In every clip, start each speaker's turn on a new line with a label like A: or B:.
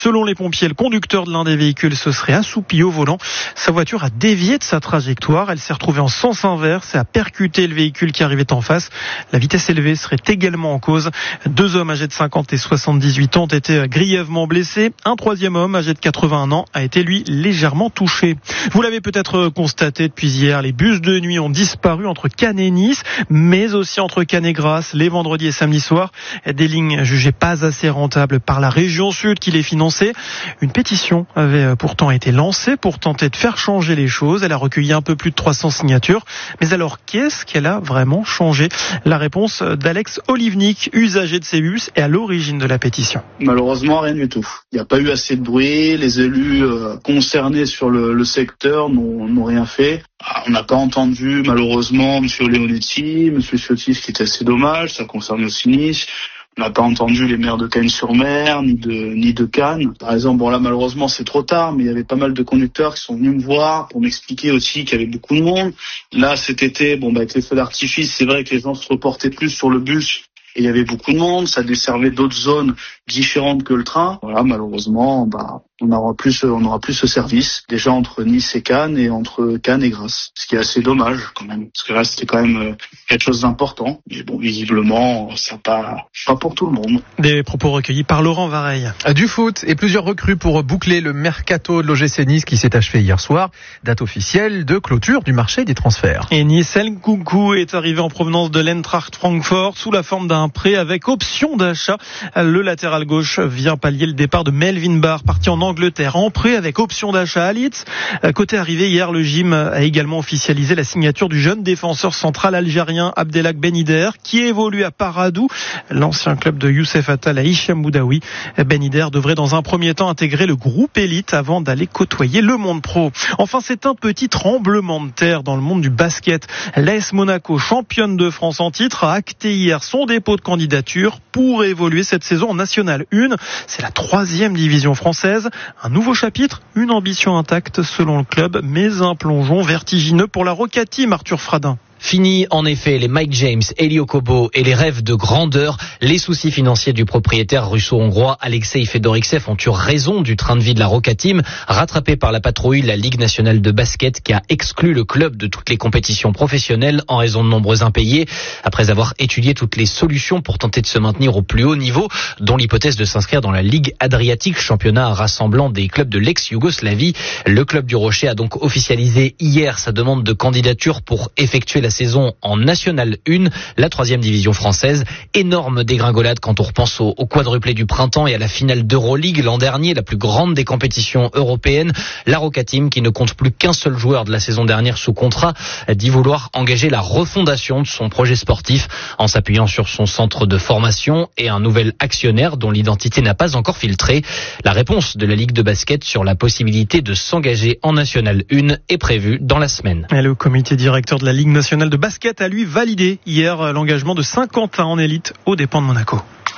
A: Selon les pompiers, le conducteur de l'un des véhicules se serait assoupi au volant. Sa voiture a dévié de sa trajectoire. Elle s'est retrouvée en sens inverse et a percuté le véhicule qui arrivait en face. La vitesse élevée serait également en cause. 2 hommes âgés de 50 et 78 ans ont été grièvement blessés. Un troisième homme âgé de 81 ans a été, lui, légèrement touché. Vous l'avez peut-être constaté depuis hier, les bus de nuit ont disparu entre Cannes et Nice, mais aussi entre Cannes et Grasse, les vendredis et samedis soirs. Des lignes jugées pas assez rentables par la région Sud qui les finançait. Une pétition avait pourtant été lancée pour tenter de faire changer les choses. Elle a recueilli un peu plus de 300 signatures. Mais alors, qu'est-ce qu'elle a vraiment changé ? La réponse d'Alex Olivnik, usager de ces bus, est à l'origine de la pétition.
B: Malheureusement, rien du tout. Il n'y a pas eu assez de bruit. Les élus concernés sur le secteur n'ont rien fait. On n'a pas entendu, malheureusement, M. Leonetti, M. Ciotti, ce qui est assez dommage. Ça concerne aussi Nice. On n'a pas entendu les maires de Cagnes-sur-Mer, ni de Cannes. Par exemple, là, malheureusement, c'est trop tard, mais il y avait pas mal de conducteurs qui sont venus me voir pour m'expliquer aussi qu'il y avait beaucoup de monde. Là, cet été, avec les feux d'artifice, c'est vrai que les gens se reportaient plus sur le bus. Et il y avait beaucoup de monde, ça desservait d'autres zones différentes que le train. Voilà, malheureusement, on aura plus ce service, déjà entre Nice et Cannes et entre Cannes et Grasse. Ce qui est assez dommage, quand même. Parce que là, c'était quand même quelque chose d'important. Mais visiblement, ça pas pour tout le monde.
A: Des propos recueillis par Laurent Vareille.
C: Du foot et plusieurs recrues pour boucler le mercato de l'OGC Nice qui s'est achevé hier soir. Date officielle de clôture du marché des transferts.
A: Et Nice Nkunku est arrivé en provenance de l'Eintracht Francfort sous la forme d'un prêt avec option d'achat. Le latéral gauche vient pallier le départ de Melvin Barr, parti en Angleterre en prêt avec option d'achat à Leeds. Côté arrivé hier, le gym a également officialisé la signature du jeune défenseur central algérien Abdelhak Ben Yedder qui évolue à Paradou, l'ancien club de Youssef Attal à Hicham Boudaoui. Ben Yedder devrait dans un premier temps intégrer le groupe élite avant d'aller côtoyer le monde pro. Enfin, c'est un petit tremblement de terre dans le monde du basket. L'AS Monaco, championne de France en titre, a acté hier son dépôt de candidature pour évoluer cette saison en National 1. C'est la 3e division française. Un nouveau chapitre, une ambition intacte selon le club, mais un plongeon vertigineux pour la Roca Team, Arthur Fradin.
D: Fini en effet les Mike James, Elio Kobo et les rêves de grandeur. Les soucis financiers du propriétaire russo-hongrois Alexei Fedoriksev ont eu raison du train de vie de la Roca Team, rattrapé par la patrouille la Ligue nationale de basket qui a exclu le club de toutes les compétitions professionnelles en raison de nombreux impayés. Après avoir étudié toutes les solutions pour tenter de se maintenir au plus haut niveau, dont l'hypothèse de s'inscrire dans la Ligue Adriatique, championnat rassemblant des clubs de l'ex-Yougoslavie, le club du Rocher a donc officialisé hier sa demande de candidature pour effectuer la saison en National 1, la 3e division française. Énorme dégringolade quand on repense au quadruplé du printemps et à la finale d'Euroleague l'an dernier, la plus grande des compétitions européennes. La Roca Team, qui ne compte plus qu'un seul joueur de la saison dernière sous contrat, dit vouloir engager la refondation de son projet sportif en s'appuyant sur son centre de formation et un nouvel actionnaire dont l'identité n'a pas encore filtré. La réponse de la Ligue de basket sur la possibilité de s'engager en National 1 est prévue dans la semaine.
A: Et le comité directeur de la Ligue nationale de basket a lui validé hier l'engagement de Saint-Quentin en élite aux dépens de Monaco.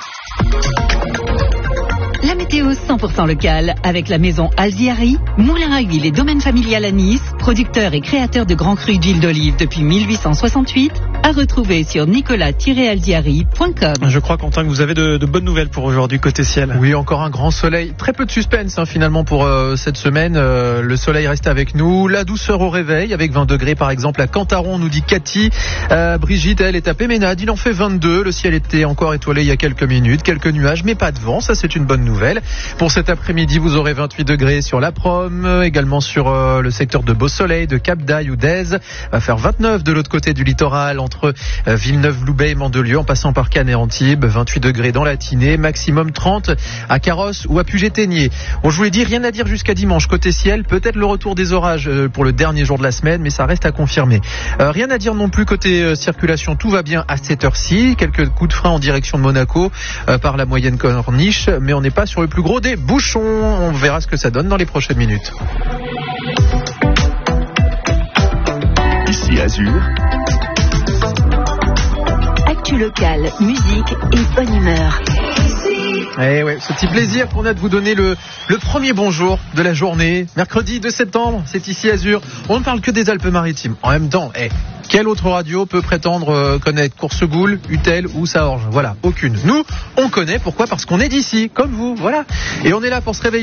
E: La météo 100% locale avec la maison Alziari, moulin à huile et domaine familial à Nice, producteur et créateur de grands crus d'huile d'olive depuis 1868, à retrouver sur nicolas-alziari.com.
A: Je crois, Quentin, que vous avez de bonnes nouvelles pour aujourd'hui côté ciel.
C: Oui, encore un grand soleil. Très peu de suspense finalement pour cette semaine. Le soleil reste avec nous. La douceur au réveil avec 20 degrés par exemple à Cantaron, nous dit Cathy. Brigitte, elle est à Péménade. Il en fait 22. Le ciel était encore étoilé il y a quelques minutes. Quelques nuages, mais pas de vent. Ça, c'est une bonne nouvelle. Pour cet après-midi, vous aurez 28 degrés sur la Prom, également sur le secteur de Beau-Soleil, de Cap-d'Aille ou d'Aise. Va faire 29 de l'autre côté du littoral entre Villeneuve-Loubet et Mandelieu en passant par Cannes et Antibes. 28 degrés dans la Tinée, maximum 30 à Carrosse ou à Puget-Théniers. Bon, je vous l'ai dit, rien à dire jusqu'à dimanche. Côté ciel, peut-être le retour des orages pour le dernier jour de la semaine, mais ça reste à confirmer. Rien à dire non plus côté circulation, tout va bien à cette heure-ci. Quelques coups de frein en direction de Monaco par la moyenne corniche, mais on n'est pas sur le plus gros des bouchons. On verra ce que ça donne dans les prochaines minutes.
F: Ici Azur.
E: Actu locale, musique et bonne humeur.
C: Eh ouais, ce petit plaisir qu'on a de vous donner le premier bonjour de la journée, mercredi 2 septembre, c'est ici Azur. On ne parle que des Alpes-Maritimes. En même temps, quelle autre radio peut prétendre connaître Coursegoule, Utel ou Saorge? Voilà, aucune. Nous, on connaît. Pourquoi? Parce qu'on est d'ici, comme vous. Voilà. Et on est là pour se réveiller.